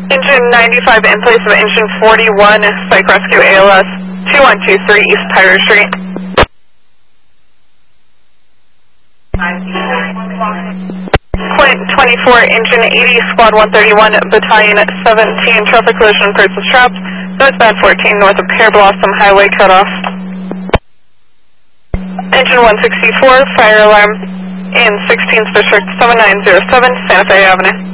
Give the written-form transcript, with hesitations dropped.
Engine 95 in place of engine 41, Psych Rescue ALS 2123 East Tyler Street. Point 24, engine 80, squad 131, battalion 17, traffic collision, person strapped, northbound 14, north of Pear Blossom Highway cutoff. Engine 164, fire alarm in 16th District 7907, Santa Fe Avenue.